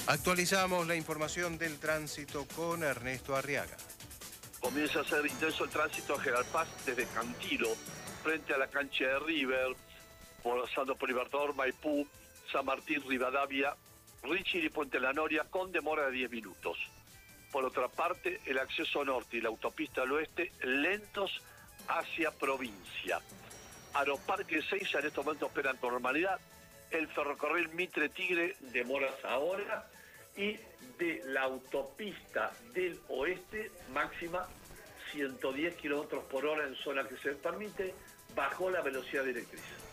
Actualizamos la información del tránsito con Ernesto Arriaga. Comienza a ser intenso el tránsito a General Paz desde Cantilo, frente a la cancha de River, pasando por Libertador, Maipú, San Martín, Rivadavia, Richiri y Puente La Noria, con demora de 10 minutos. Por otra parte, el acceso norte y la autopista al oeste lentos hacia provincia. Aeroparque 6 en estos momentos operan con normalidad. El ferrocarril Mitre Tigre demoras ahora. Y de la autopista del oeste, máxima 110 kilómetros por hora en zona que se permite, bajó la velocidad directriz.